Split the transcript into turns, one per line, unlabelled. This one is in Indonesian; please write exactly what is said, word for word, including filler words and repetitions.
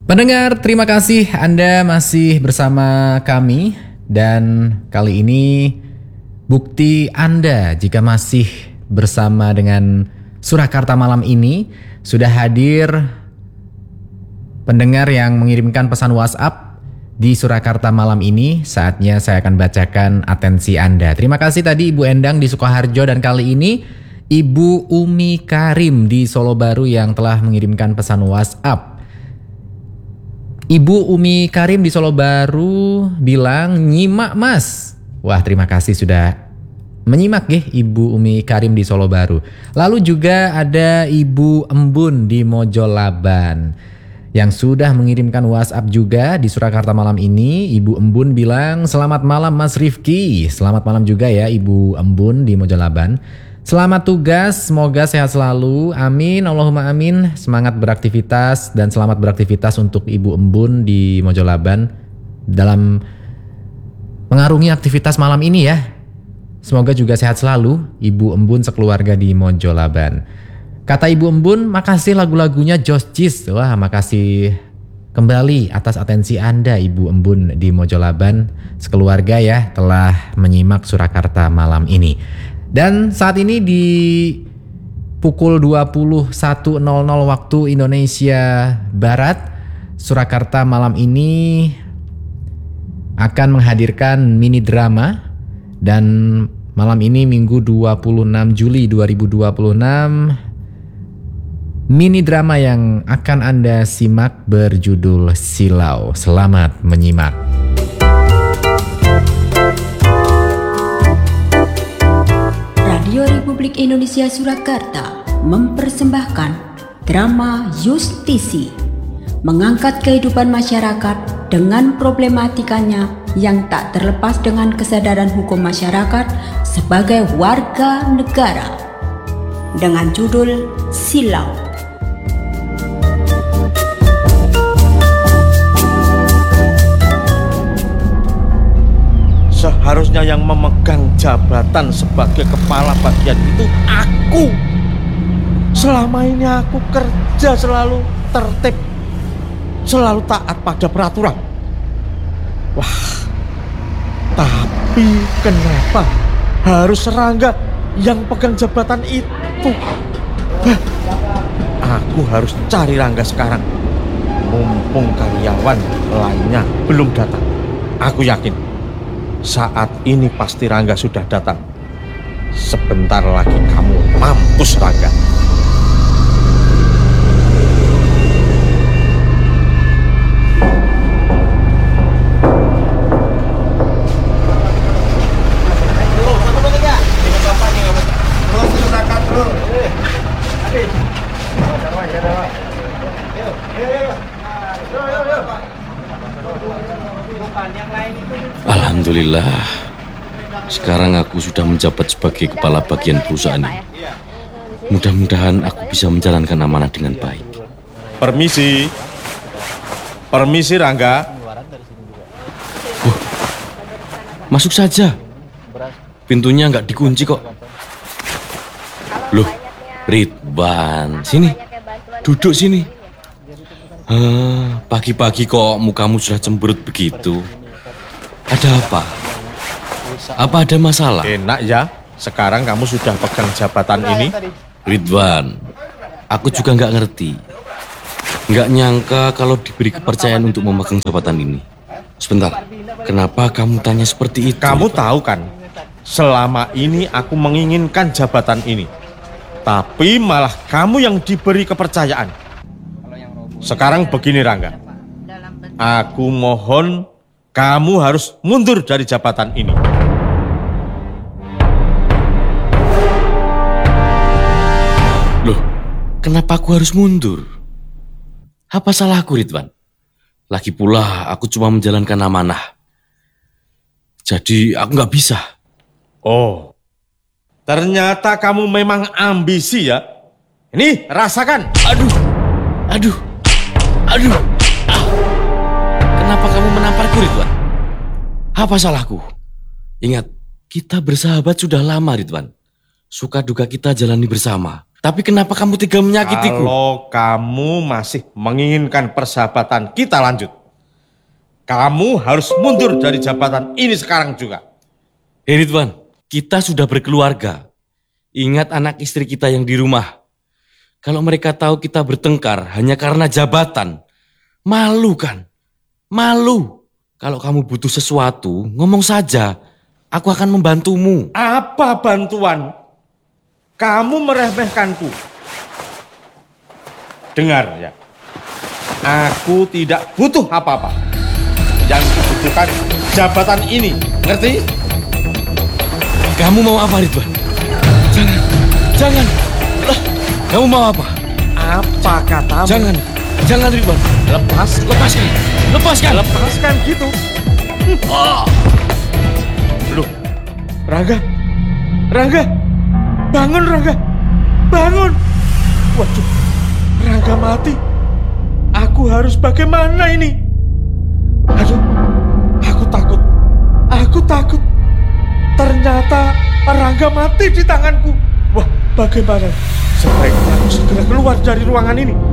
Pendengar, terima kasih Anda masih bersama kami. Dan kali ini bukti Anda jika masih bersama dengan Surakarta malam ini, sudah hadir pendengar yang mengirimkan pesan WhatsApp di Surakarta malam ini. Saatnya saya akan bacakan atensi Anda. Terima kasih tadi Ibu Endang di Sukoharjo, dan kali ini Ibu Umi Karim di Solo Baru yang telah mengirimkan pesan WhatsApp. Ibu Umi Karim di Solo Baru bilang nyimak mas. Wah, terima kasih sudah menyimak ya Ibu Umi Karim di Solo Baru. Lalu juga ada Ibu Embun di Mojolaban yang sudah mengirimkan WhatsApp juga di Surakarta malam ini. Ibu Embun bilang selamat malam Mas Rifki. Selamat malam juga ya Ibu Embun di Mojolaban. Selamat tugas, semoga sehat selalu. Amin, Allahumma amin. Semangat beraktivitas dan selamat beraktivitas untuk Ibu Embun di Mojolaban dalam mengarungi aktivitas malam ini ya. Semoga juga sehat selalu Ibu Embun sekeluarga di Mojolaban. Kata Ibu Embun, makasih lagu-lagunya Joscis. Wah, makasih kembali atas atensi Anda Ibu Embun di Mojolaban sekeluarga ya telah menyimak Surakarta malam ini. Dan saat ini di pukul dua puluh satu nol nol waktu Indonesia Barat, Surakarta malam ini akan menghadirkan mini drama. Dan malam ini Minggu dua puluh enam Juli dua ribu dua puluh enam, mini drama yang akan Anda simak berjudul Silau. Selamat menyimak.
Radio Republik Indonesia Surakarta mempersembahkan drama Justisi, mengangkat kehidupan masyarakat dengan problematikanya yang tak terlepas dengan kesadaran hukum masyarakat sebagai warga negara, dengan judul Silau.
Seharusnya yang memegang jabatan sebagai kepala bagian itu aku. Selama ini aku kerja selalu tertib, selalu taat pada peraturan. Wah, tapi kenapa harus Rangga yang pegang jabatan itu? Hah, aku harus cari Rangga sekarang. Mumpung karyawan lainnya belum datang. Aku yakin saat ini pasti Rangga sudah datang. Sebentar lagi kamu mampus, Rangga.
Alhamdulillah, sekarang aku sudah menjabat sebagai kepala bagian perusahaan ini. Mudah-mudahan aku bisa menjalankan amanah dengan baik.
Permisi. Permisi, Rangga.
Oh, masuk saja. Pintunya nggak dikunci kok. Loh, Ridwan, sini. Duduk sini. Ah, pagi-pagi kok mukamu sudah cemberut begitu. Ada apa? Apa ada masalah?
Enak ya, sekarang kamu sudah pegang jabatan ini.
Ridwan, aku juga nggak ngerti. Nggak nyangka kalau diberi kepercayaan untuk memegang jabatan ini. Sebentar, kenapa kamu tanya seperti itu?
Kamu
Ridwan?
tahu kan, selama ini aku menginginkan jabatan ini. Tapi malah kamu yang diberi kepercayaan. Sekarang begini, Rangga. Aku mohon kamu harus mundur dari jabatan ini.
Loh, kenapa aku harus mundur? Apa salahku, Ridwan? Lagi pula aku cuma menjalankan amanah. Jadi aku nggak bisa.
Oh, ternyata kamu memang ambisi ya. Ini rasakan.
Aduh, aduh, aduh. Ah. Kenapa kamu menamparku, Ridwan? Apa salahku? Ingat, kita bersahabat sudah lama, Ridwan. Suka duka kita jalani bersama. Tapi kenapa kamu tega menyakitiku?
Kalau kamu masih menginginkan persahabatan kita lanjut, kamu harus mundur dari jabatan ini sekarang juga.
Hei Ridwan, kita sudah berkeluarga. Ingat anak istri kita yang di rumah. Kalau mereka tahu kita bertengkar hanya karena jabatan, malu kan? Malu. Kalau kamu butuh sesuatu, ngomong saja. Aku akan membantumu.
Apa bantuan? Kamu meremehkanku. Dengar ya, aku tidak butuh apa-apa. Yang kubutuhkan jabatan ini, ngerti?
Kamu mau apa Ridwan? Jangan, jangan. Lah, kamu mau apa?
Apa katamu?
Jangan, jangan Ridwan.
Lepas,
Lepaskan, lepaskan.
lepaskan gitu.
Oh.
Loh, Rangga, Rangga, bangun Rangga, bangun. Waduh, Rangga mati. Aku harus bagaimana ini? Aduh, aku takut, aku takut. Ternyata Rangga mati di tanganku. Wah, bagaimana? Sebaiknya aku segera keluar dari ruangan ini.